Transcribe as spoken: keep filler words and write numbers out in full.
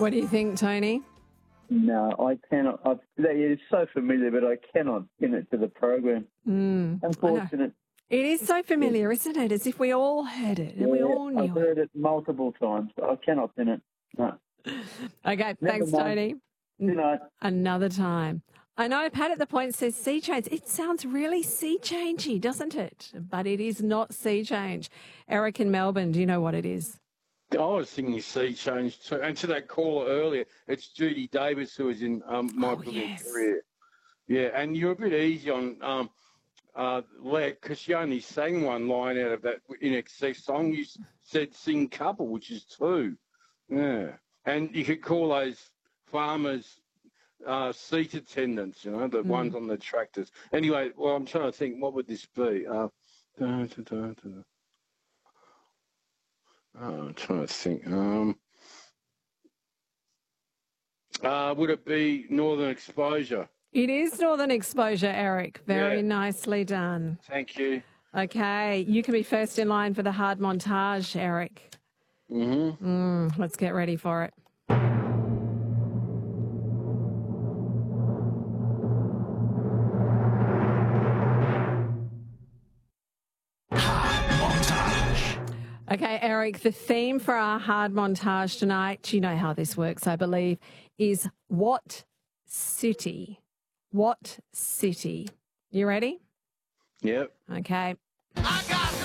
What do you think, Tony? No, I cannot. I've, it is so familiar, but I cannot pin it to the program. Mm, Unfortunate. It is so familiar, isn't it? As if we all heard it and Yeah, we all knew I've heard it multiple times, but I cannot pin it. No. Okay, Never thanks, mind. Tony. Good night. Another time. I know Pat at the point says sea change. It sounds really sea changey, doesn't it? But it is not sea change. Eric in Melbourne, do you know what it is? I was thinking sea change too. And to that caller earlier, it's Judy Davis who was in um, My Oh, Brilliant yes. Career. Yeah, and you're a bit easy on um, uh, Let, because she only sang one line out of that In Excess song. You said sing couple, which is two. Yeah. And you could call those farmers uh, seat attendants, you know, the Mm. ones on the tractors. Anyway, well, I'm trying to think, what would this be? Uh, da, da, da, da. Oh, I'm trying to think. Um, uh, would it be Northern Exposure? It is Northern Exposure, Eric. Very Yeah. nicely done. Thank you. Okay, you can be first in line for the hard montage, Eric. Mm-hmm. Mm, let's get ready for it. Okay, Eric, the theme for our hard montage tonight, you know how this works, I believe, is what city? What city? You ready? Yep. Okay. I